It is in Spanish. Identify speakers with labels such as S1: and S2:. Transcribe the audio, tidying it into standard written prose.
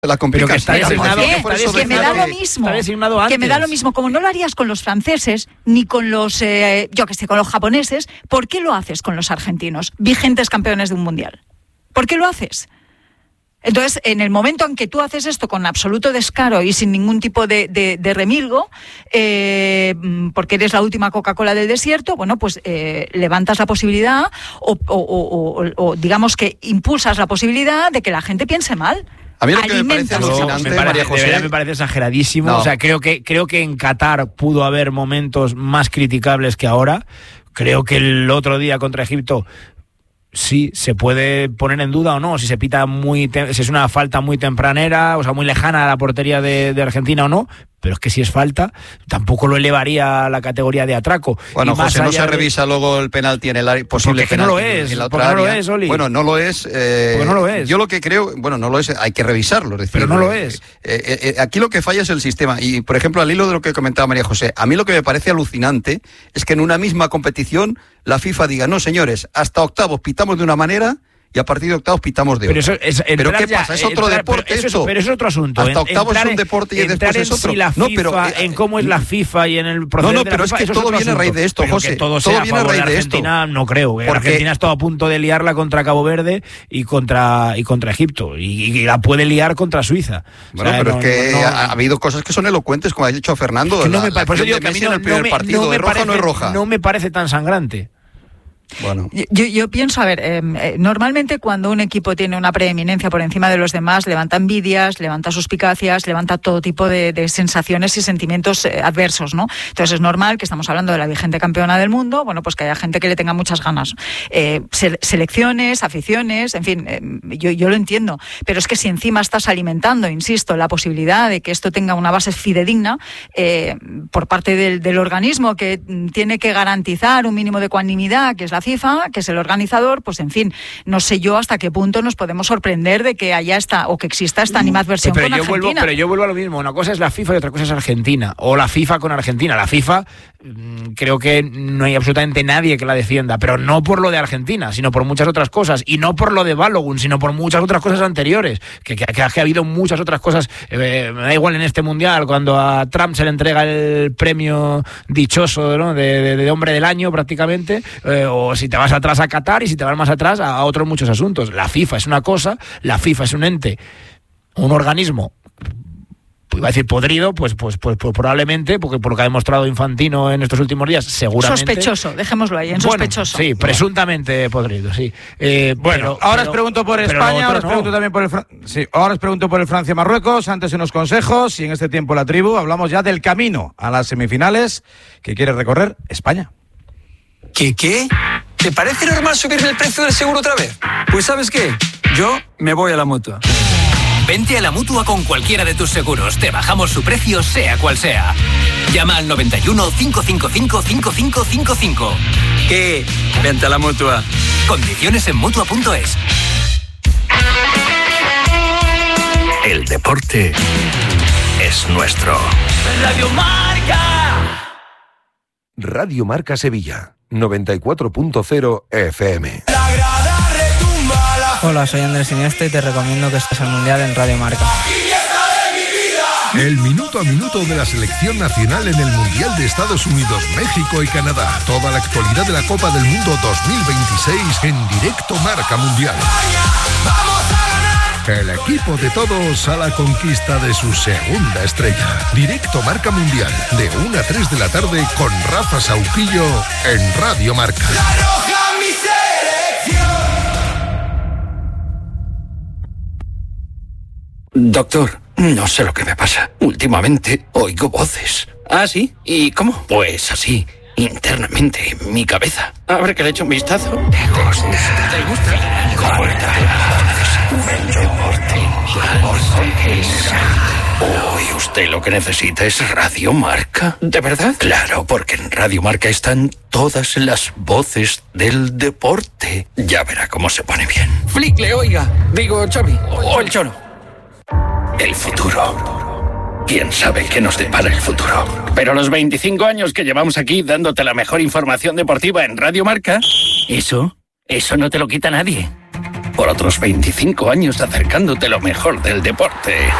S1: la complicación.
S2: Pero que me da lo mismo. Que me da lo mismo. Como no lo harías con los franceses ni con los, con los japoneses, ¿por qué lo haces con los argentinos, vigentes campeones de un mundial? ¿Por qué lo haces? Entonces, en el momento en que tú haces esto con absoluto descaro y sin ningún tipo de remilgo, porque eres la última Coca-Cola del desierto, bueno, pues levantas la posibilidad o digamos que impulsas la posibilidad de que la gente piense mal.
S1: A mí lo que me parece alucinante, María José,
S3: de verdad me parece exageradísimo. No. O sea, creo que en Qatar pudo haber momentos más criticables que ahora. Creo que el otro día contra Egipto sí se puede poner en duda o no si se pita si es una falta muy tempranera, o sea, muy lejana a la portería de Argentina o no. Pero es que si es falta, tampoco lo elevaría a la categoría de atraco.
S1: Bueno, José, no se revisa luego el penalti en el área, posible penalti.
S3: No lo es,
S1: en la otra área.
S3: No lo es, Oli.
S1: Bueno, no lo es.
S3: Porque no lo es.
S1: Yo lo que creo, no lo es, hay que revisarlo. Es decir,
S3: pero no lo es.
S1: Aquí lo que falla es el sistema. Y, por ejemplo, al hilo de lo que comentaba María José, a mí lo que me parece alucinante es que en una misma competición la FIFA diga, no, señores, hasta octavos pitamos de una manera y a partir de octavos pitamos de otra. ¿Pero qué pasa? ¿Es otro deporte esto?
S3: Pero es otro asunto.
S1: Hasta octavos es un deporte y después es otro.
S3: En cómo es la FIFA y en el proceso.
S1: No, pero es que todo viene a raíz de esto, José.
S3: Todo viene a raíz de Argentina, no creo. Porque Argentina está a punto de liarla contra Cabo Verde y contra Egipto. Y la puede liar contra Suiza.
S1: Bueno, pero es que ha habido cosas que son elocuentes, como ha dicho Fernando.
S3: Por eso digo que a mí no me parece tan sangrante.
S2: Bueno. Yo pienso, a ver, normalmente cuando un equipo tiene una preeminencia por encima de los demás, levanta envidias, levanta suspicacias, levanta todo tipo de sensaciones y sentimientos adversos, ¿no? Entonces es normal que estamos hablando de la vigente campeona del mundo, bueno, pues que haya gente que le tenga muchas ganas. Selecciones, aficiones, en fin, yo lo entiendo, pero es que si encima estás alimentando, insisto, la posibilidad de que esto tenga una base fidedigna por parte del organismo que tiene que garantizar un mínimo de ecuanimidad, que es la FIFA, que es el organizador, pues en fin, no sé yo hasta qué punto nos podemos sorprender de que haya o que exista esta animadversión con Argentina.
S3: Pero yo vuelvo a lo mismo, una cosa es la FIFA y otra cosa es Argentina, o la FIFA con Argentina. La FIFA, creo que no hay absolutamente nadie que la defienda, pero no por lo de Argentina, sino por muchas otras cosas, y no por lo de Balogun, sino por muchas otras cosas anteriores, que ha habido muchas otras cosas. Me da igual en este Mundial, cuando a Trump se le entrega el premio dichoso, ¿no?, de hombre del año prácticamente, o si te vas atrás a Qatar y si te vas más atrás a otros muchos asuntos. La FIFA es una cosa, la FIFA es un ente, un organismo, iba a decir podrido, pues probablemente, porque por lo que ha demostrado Infantino en estos últimos días, seguramente.
S2: Sospechoso, dejémoslo ahí, sospechoso.
S3: Sí, presuntamente podrido, sí.
S4: Ahora os pregunto por España, ahora os pregunto también por ahora os pregunto por el Francia-Marruecos, antes unos consejos, y en este tiempo la tribu hablamos ya del camino a las semifinales que quiere recorrer España.
S5: ¿Qué? ¿Te parece normal subir el precio del seguro otra vez? Pues ¿sabes qué? Yo me voy a la Mutua.
S6: Vente a la Mutua con cualquiera de tus seguros. Te bajamos su precio, sea cual sea. Llama al 91 555 5555.
S5: ¿Qué? Vente a la Mutua.
S6: Condiciones en Mutua.es. El deporte es nuestro.
S7: Radio Marca.
S8: Radio Marca Sevilla, 94.0 FM.
S9: Hola, soy Andrés Iniesta y te recomiendo que estés al Mundial en Radio Marca.
S10: El minuto a minuto de la selección nacional en el Mundial de Estados Unidos, México y Canadá. Toda la actualidad de la Copa del Mundo 2026 en directo Marca Mundial. El equipo de todos a la conquista de su segunda estrella. Directo Marca Mundial, de 1 a 3 de la tarde con Rafa Sauquillo en Radio Marca.
S11: Doctor, no sé lo que me pasa. Últimamente oigo voces.
S5: ¿Ah, sí? ¿Y cómo?
S11: Pues así, internamente, en mi cabeza.
S5: A ver, que le echo un vistazo.
S11: ¿Te gusta?
S5: ¿Te gusta?
S11: ¿Cómo está? El deporte. Hoy usted lo que necesita es Radio Marca.
S5: ¿De verdad?
S11: Claro, porque en Radio Marca están todas las voces del deporte. Ya verá cómo se pone bien.
S5: Flickle, oiga. Digo, Xavi. O el Cholo.
S11: El futuro. ¿Quién sabe qué nos depara el futuro?
S5: Pero los 25 años que llevamos aquí dándote la mejor información deportiva en Radio Marca, eso no te lo quita nadie.
S11: por otros 25 años acercándote lo mejor del deporte.